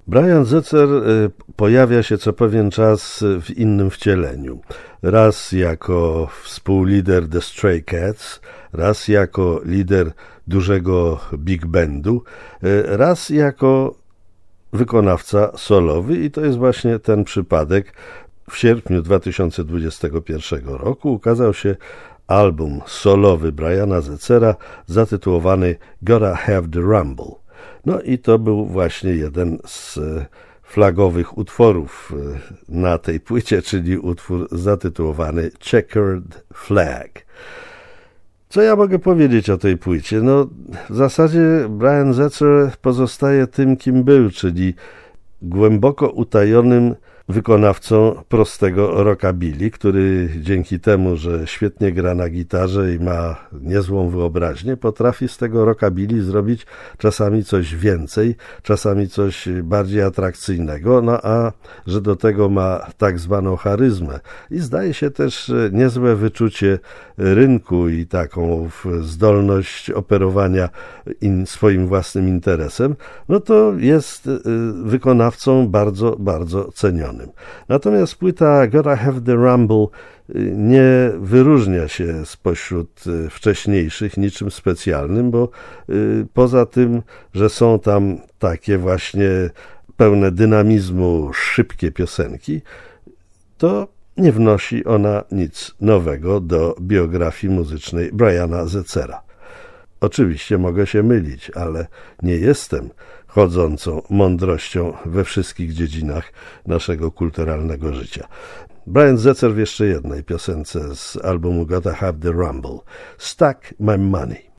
Brian Setzer pojawia się co pewien czas w innym wcieleniu. Raz jako współlider The Stray Cats, raz jako lider dużego big bandu, raz jako wykonawca solowy i to jest właśnie ten przypadek. W sierpniu 2021 roku ukazał się album solowy Briana Setzera zatytułowany Gotta Have the Rumble. No i to był właśnie jeden z flagowych utworów na tej płycie, czyli utwór zatytułowany Checkered Flag. Co ja mogę powiedzieć o tej płycie? No, w zasadzie Brian Setzer pozostaje tym, kim był, czyli głęboko utajonym wykonawcą prostego rockabilly, który dzięki temu, że świetnie gra na gitarze i ma niezłą wyobraźnię, potrafi z tego rockabilly zrobić czasami coś więcej, czasami coś bardziej atrakcyjnego, no a że do tego ma tak zwaną charyzmę i zdaje się też niezłe wyczucie rynku i taką zdolność operowania swoim własnym interesem, no to jest wykonawcą bardzo, bardzo cenionym. Natomiast płyta Gotta Have the Rumble nie wyróżnia się spośród wcześniejszych niczym specjalnym, bo poza tym, że są tam takie właśnie pełne dynamizmu, szybkie piosenki, to nie wnosi ona nic nowego do biografii muzycznej Briana Setzera. Oczywiście mogę się mylić, ale nie jestem chodzącą mądrością we wszystkich dziedzinach naszego kulturalnego życia. Brian Setzer w jeszcze jednej piosence z albumu Gotta Have the Rumble, Stack My Money.